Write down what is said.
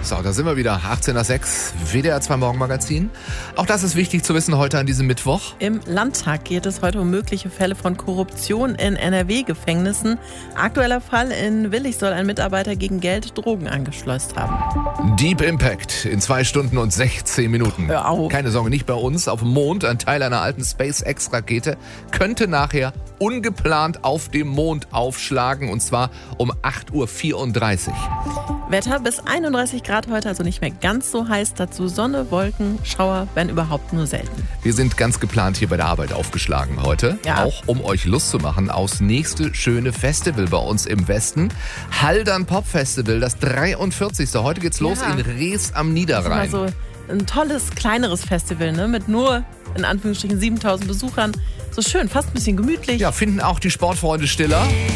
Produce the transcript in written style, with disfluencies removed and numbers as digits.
So, da sind wir wieder. 18:06 WDR 2 Morgenmagazin. Auch das ist wichtig zu wissen heute an diesem Mittwoch. Im Landtag geht es heute um mögliche Fälle von Korruption in NRW-Gefängnissen. Aktueller Fall: in Willich soll ein Mitarbeiter gegen Geld Drogen angeschleust haben. Deep Impact in 2 Stunden und 16 Minuten. Hör auf. Keine Sorge, nicht bei uns. Auf dem Mond, ein Teil einer alten SpaceX-Rakete, könnte nachher ungeplant auf dem Mond aufschlagen. Und zwar um 8:34 Uhr. Wetter bis 31 Grad heute, also nicht mehr ganz so heiß. Dazu Sonne, Wolken, Schauer, wenn überhaupt nur selten. Wir sind ganz geplant hier bei der Arbeit aufgeschlagen heute. Ja. Auch um euch Lust zu machen aufs nächste schöne Festival bei uns im Westen. Haldern Pop Festival, das 43. Heute geht's los in Rees am Niederrhein. Das ist immer so ein tolles, kleineres Festival, ne? Mit nur, in Anführungsstrichen, 7.000 Besuchern. So schön, fast ein bisschen gemütlich. Ja, finden auch die Sportfreunde Stiller.